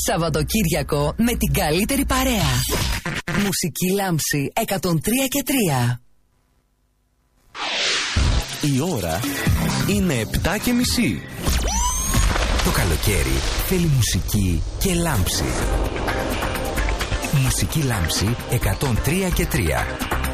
Σαββατοκύριακο με την καλύτερη παρέα. Μουσική Λάμψη 103 και 3. Η ώρα είναι 7 και μισή. Το καλοκαίρι θέλει μουσική και λάμψη. Μουσική Λάμψη 103 και 3.